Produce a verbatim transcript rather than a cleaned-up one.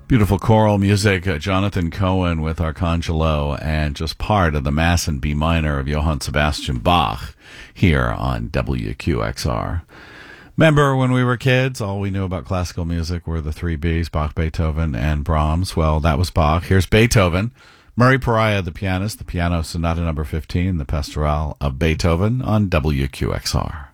Beautiful choral music, uh, Jonathan Cohen with Arcangelo, and just part of the Mass in B minor of Johann Sebastian Bach here on W Q X R. Remember when we were kids, all we knew about classical music were the three Bs, Bach, Beethoven, and Brahms. Well, that was Bach. Here's Beethoven. Murray Pariah, the pianist, the piano sonata number fifteen, the Pastoral of Beethoven on W Q X R.